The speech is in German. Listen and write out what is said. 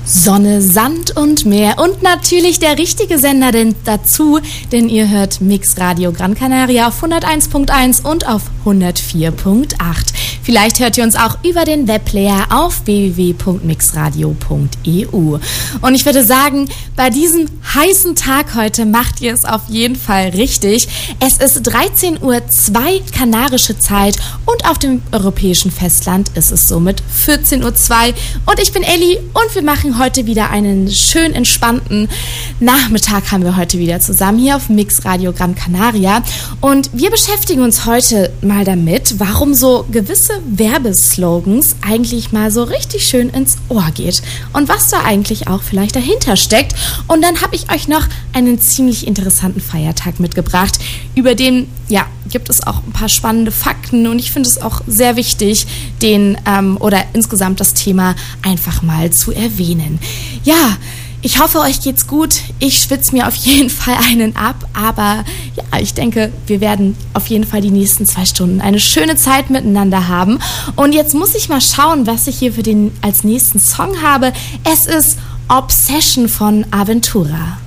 Sonne, Sand und Meer und natürlich der richtige Sender dazu, denn ihr hört Mix Radio Gran Canaria auf 101.1 und auf 104.8. Vielleicht hört ihr uns auch über den Webplayer auf www.mixradio.eu. Und ich würde sagen, bei diesem heißen Tag heute macht ihr es auf jeden Fall richtig. Es ist 13:02 Uhr kanarische Zeit und auf dem europäischen Festland ist es somit 14:02 Uhr. Und ich bin Elli und wir machen heute wieder einen schön entspannten Nachmittag haben wir heute wieder zusammen hier auf Mix Radio Gran Canaria. Und wir beschäftigen uns heute mal damit, warum so gewisse Werbeslogans eigentlich mal so richtig schön ins Ohr geht und was da eigentlich auch vielleicht dahinter steckt. Und dann habe ich euch noch einen ziemlich interessanten Feiertag mitgebracht, über den, ja, gibt es auch ein paar spannende Fakten und ich finde es auch sehr wichtig, den oder insgesamt das Thema einfach mal zu erwähnen. Ja, ich hoffe, euch geht's gut. Ich schwitze mir auf jeden Fall einen ab, aber ja, ich denke, wir werden auf jeden Fall die nächsten 2 Stunden eine schöne Zeit miteinander haben. Und jetzt muss ich mal schauen, was ich hier für den als nächsten Song habe. Es ist Obsession von Aventura.